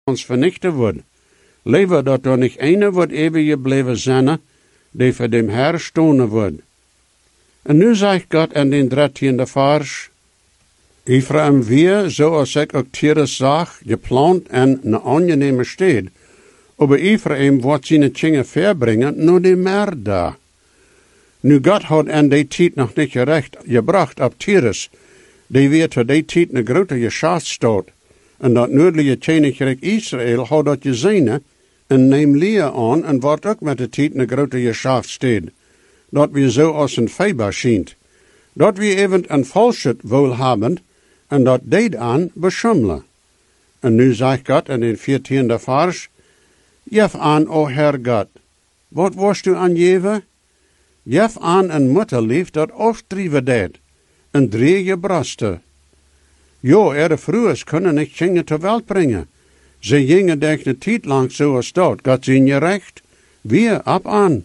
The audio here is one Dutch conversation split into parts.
ons vernichten wordt. Liever dat er niet ene wordt eeuwig blijven zijn, die voor dem Herr stonen wordt. En nu zegt God in den 13e vers, Ephraim weer, zoals ik ook Tyrus zag, geplant en een aangename stad. Aber Ephraim wordt zijn tjingen verbrengen, nur die meer daar. Nu God had in die tijd nog niet gebracht op Tyrus, die weer tot die tijd een grote geschafstad. En dat noordelijke koninkrijk Israël had dat gezien en neem leer aan en wordt ook met de tijd een grote geschafstad. Dat we zo als een Feiber schijnt. Dat we even een Volksschut wohlhabend en dat deed aan beschummelen. En nu zegt God in den 14e vers, Jef aan, o Herr God, wat was u aan jeven? Jef aan een mutterlief dat afdrieven deed, en dreige brasten. Jo, vroegers kunnen niet kinderen ter welt brengen. Ze gingen denk een tijd lang zoals dat, God zien je recht, weer ab aan.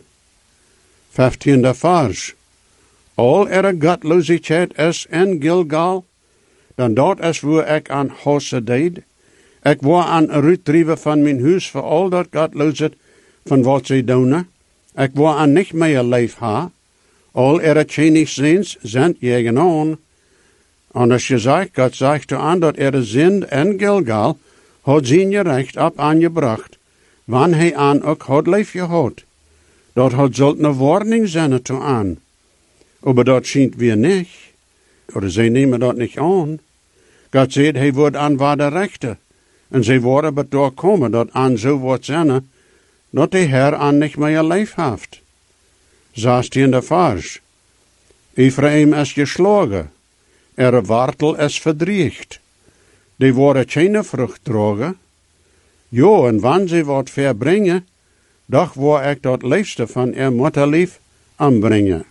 15e vers. Al godloosheid is in Gilgal, dan dat is waar ik aan hosse deed. Ik word aan uitdrijven van mijn huis voor al dat godloosheid van wat ze doen. Ik word aan niet meer leef ha. Al tjenigszins zijn jegen aan. Anders gezegd, God zegt aan dat zin in Gilgal had zijn je recht op aangebracht, wanneer hij aan ook had leef gehad. Dat had zult een warning zijn toe aan. Aber dat schijnt weer niet. Oder zij nemen dat niet aan. God zegt, hij wordt aan waar de rechte. En zij worden maar doorkomen dat aan zo wordt zijn, dat de Herr aan niet meer leef heeft. 16e vers. Ephraim is geslagen. Wortel is verdriegt. Die worden geen vrucht dragen. Jo, en wanneer ze wat verbrengen, doch wil ik dat liefste van mutterlief aanbrengen.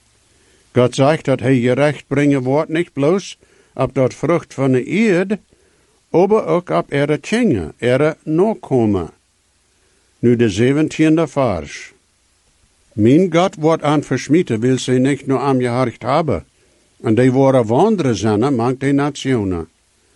God zegt dat hij je recht brengen wordt, niet bloos op dat vrucht van de eerd, aber ook op tjingen, nakomen. Nu de 17e vers. Mijn God wordt aan versmieten, wil ze niet nur aan je hart hebben. En die worden wanderen zijn, mank de nationen.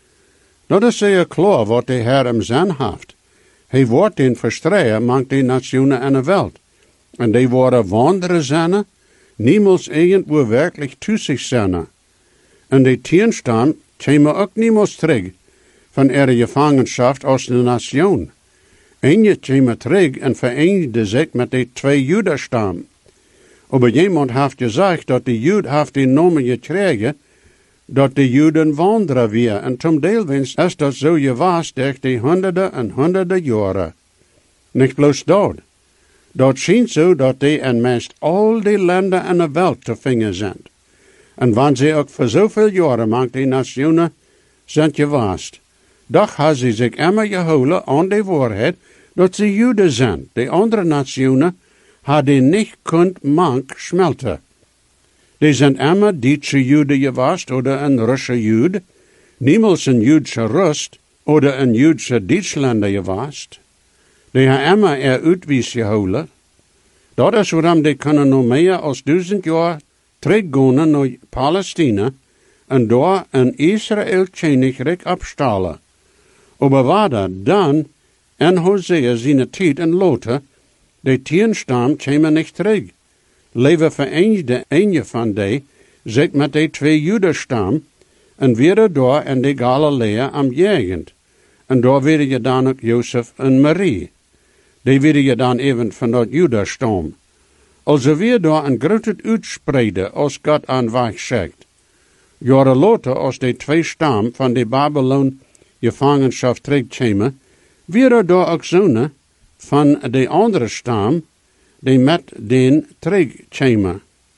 Dat is zeer klaar wat de Herr im zin heeft. Hij wordt den verstreien, mank de nationen en de welt. En die worden wanderen zijn, niemals irgendwo werkelijk zu zich zijn. En die tienstam komen ook niemals terug van gevangenschap aus de nation. En je komen terug en verenigde zich met de 2 Judenstam. Aber jemand heeft gezegd dat de Jood heeft die namen gekregen, dat de Juden wanderen weer. En zum deelwens is dat zo geweest durch die honderden en honderden jaren. Niet bloos dat. Dat schijnt zo dat die in meest al die landen in de wereld te vinden zijn. En wanneer ze ook voor zoveel jaren mank die nationen zijn geweest. Doch hebben ze zich immer gehouden aan de waarheid dat ze Juden zijn. De andere nationen hadden niet kunt mank smelten. Die zijn immer Duitse Juden geweest oder een Russische Jood, niemals een Joodse Rust oder een Joodse Duitslander geweest. Die hebben immer uitwies gehouden. Dat is waarom die kunnen nog meer als 1000 jaar teruggaan naar Palestina en daar een Israël koninkrijk opstellen. Aber waar dan, en Hosea zijn tijd en Lotte, de tienstam komen niet terug. Leven verenigde een van die zich met de 2 Judenstam en weer daar in de Galilea am Jegend. En daar weer je dan ook Jozef en Marie. Die weer je dan even van dat Judenstam. Also weer daar een grote uitspreiden als God aan weg zegt. Jaren later als de 2 stam van de Babylon gevangenschap terugkomen, weer daar ook zonen van de andere stam die met den terugkomen.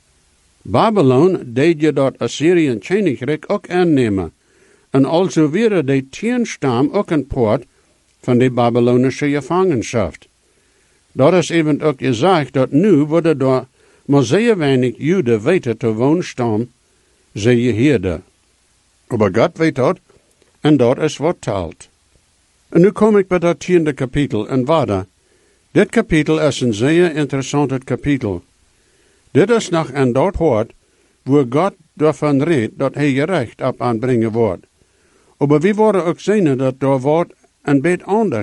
Babylon deed je dat Assyriën koninkrijk ook aannemen. En also weer de 10 stam ook een poort van de Babylonische gevangenschap. Dat is even ook gezegd dat nu worden door maar zeer weinig Juden weten te woonstam, zeer Heerde. Aber God weet dat, en dat is wat telt. En nu kom ik bij dat 10e kapitel, en waarde. Dit kapitel is een zeer interessant kapitel. Dit is nog een dat hoort, waar God daarvan redt dat hij je recht op aanbrengen wordt. Maar we worden ook zien dat daar wordt een beetje anders